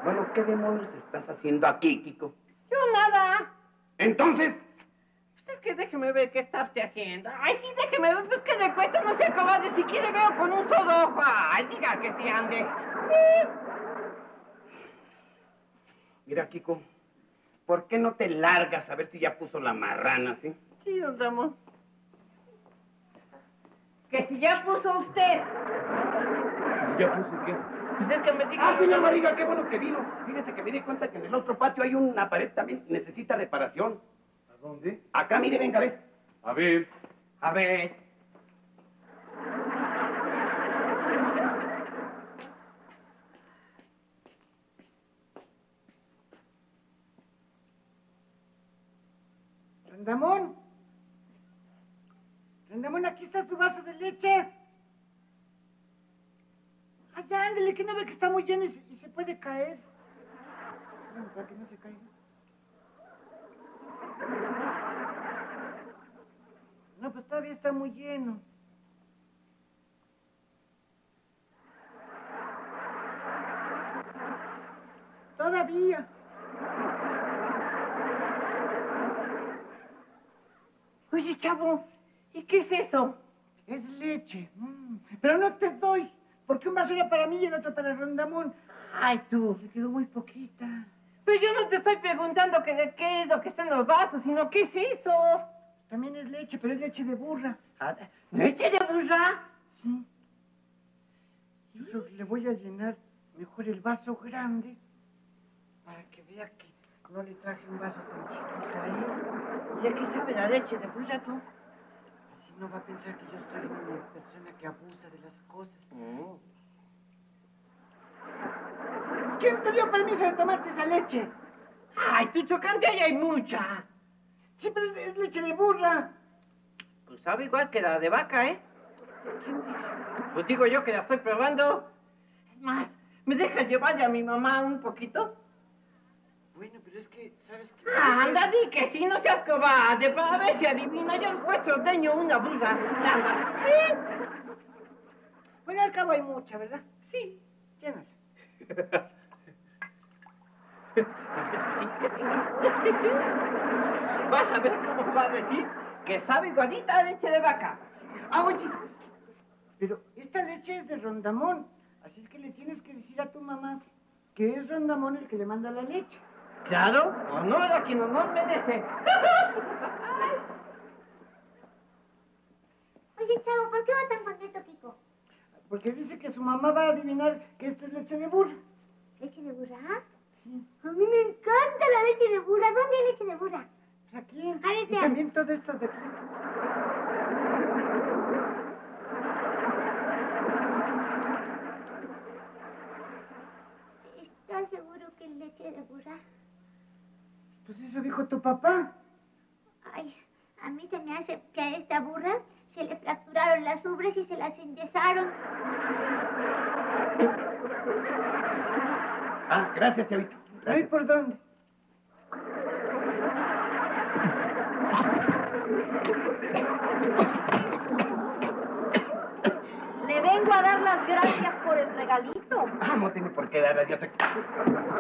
Bueno, ¿qué demonios estás haciendo aquí, Kiko? Yo nada. Entonces... Pues es que déjeme ver qué está usted haciendo. Ay, sí, déjeme ver, pues que le cuesta, no sea cobarde. Si quiere veo con un solo ojo. Ay, diga que sí ande. Mira, Kiko, ¿por qué no te largas a ver si ya puso la marrana, sí? Sí, don Ramón. Que si ya puso usted. ¿Que si ya puse qué? Pues es que me dijo... Ah, señor Mariga, qué bueno que vino. Fíjese que me di cuenta que en el otro patio hay una pared también. Necesita reparación. ¿A dónde? Acá, mire, venga, ve. A ver. A ver. Rendamón. Rendamón, aquí está tu vaso de leche. Ay, ándale, que no ve que está muy lleno y se puede caer. Bueno, para que no se caiga. No, pues todavía está muy lleno. Todavía. Oye, chavo, ¿y qué es eso? Es leche. Pero no te doy, porque un vaso era para mí y el otro para Rondamón. Ay, tú. Le quedó muy poquita. Pero yo no te estoy preguntando que de qué es lo que está en los vasos, sino qué es eso. También es leche, pero es leche de burra. ¿Leche de burra? Sí. Yo le voy a llenar mejor el vaso grande para que vea que no le traje un vaso tan chiquito a él. ¿Y a qué sabe la leche de burra, tú? Así no va a pensar que yo soy una persona que abusa de las cosas. ¿Quién te dio permiso de tomarte esa leche? Ay, tu chocante ahí hay mucha. Sí, pero es leche de burra. Pues sabe igual que la de vaca, ¿eh? ¿Quién dice? Pues digo yo que la estoy probando. Es más, ¿me deja llevarle a mi mamá un poquito? Bueno, pero es que, ¿sabes qué? Anda, di que sí, no seas cobarde, para ver si adivina. Yo después te ordeño una burra. Anda. Bueno, al cabo hay mucha, ¿verdad? Sí. Llénala. Vas a ver cómo va a decir que sabe igualita a leche de vaca. Ah, oye, pero esta leche es de Rondamón, así es que le tienes que decir a tu mamá que es Rondamón el que le manda la leche. Claro, honor a quien honor merece. Oye, chavo, ¿por qué va tan contento, Kiko? Porque dice que su mamá va a adivinar que esto es leche de burra. ¿Leche de burra? Sí. A mí me encanta la leche de burra. ¿Dónde hay leche de burra? Pues aquí. A ver, Y vean. también todo esto de aquí. ¿Estás seguro que es leche de burra? Pues eso dijo tu papá. Ay, a mí se me hace que a esta burra se le fracturaron las ubres y se las enyesaron. Ah, gracias, chavito. Ay, Gracias. ¿por dónde? Le vengo a dar las gracias por el regalito. Ah, no tiene por qué dar, ya sé.